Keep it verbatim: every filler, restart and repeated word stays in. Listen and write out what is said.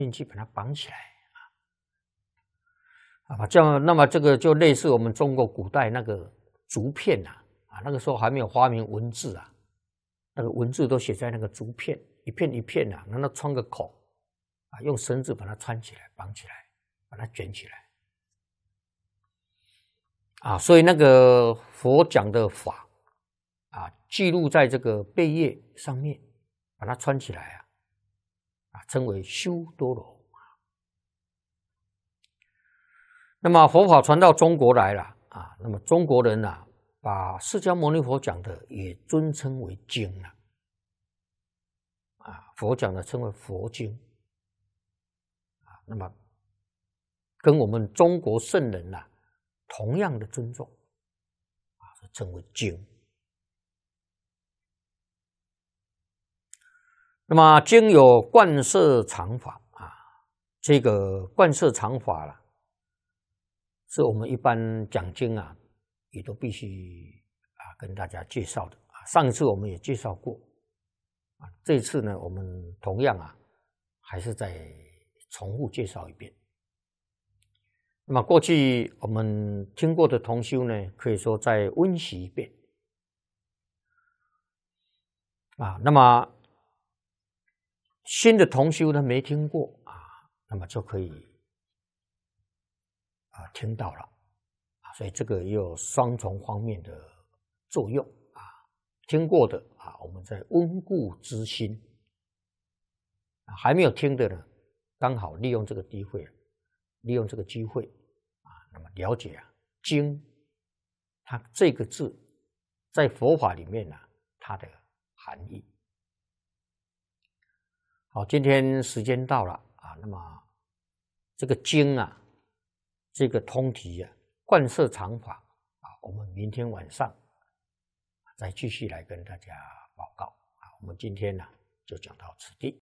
运气把它绑起来啊，啊，这样那么这个就类似我们中国古代那个竹片呐，啊，那个时候还没有发明文字啊，那个文字都写在那个竹片，一片一片啊，让它穿个口啊，用绳子把它穿起来，绑起来，把它卷起来啊，所以那个佛讲的法啊，记录在这个贝叶上面，把它穿起来啊。啊，称为修多罗。那么佛法传到中国来了啊，那么中国人啊，把释迦牟尼佛讲的也尊称为经了啊，佛讲的称为佛经啊，那么跟我们中国圣人呐、啊、同样的尊重啊，称为经。那么经有贯摄常法啊，这个贯摄常法了，是我们一般讲经啊，也都必须啊跟大家介绍的啊。上一次我们也介绍过啊，这次呢，我们同样啊，还是再重复介绍一遍。那么过去我们听过的同修呢，可以说再温习一遍啊。那么新的同修呢没听过啊，那么就可以啊听到了啊，所以这个也有双重方面的作用啊。听过的啊，我们在温故知新；啊，还没有听的呢，刚好利用这个机会，利用这个机会啊，那么了解啊经，它这个字在佛法里面呢、啊，它的含义。好，今天时间到了啊，那么这个经啊，这个通题啊，贯摄常法啊，我们明天晚上再继续来跟大家报告啊。我们今天呢就讲到此地。